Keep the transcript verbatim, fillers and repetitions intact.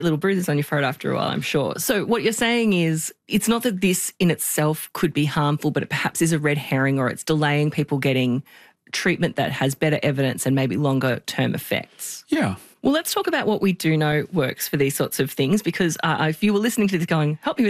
little bruises on your throat after a while, I'm sure. So what you're saying is it's not that this in itself could be harmful, but it perhaps is a red herring, or it's delaying people getting treatment that has better evidence and maybe longer term effects. Yeah. Well, let's talk about what we do know works for these sorts of things, because uh, if you were listening to this going, help me with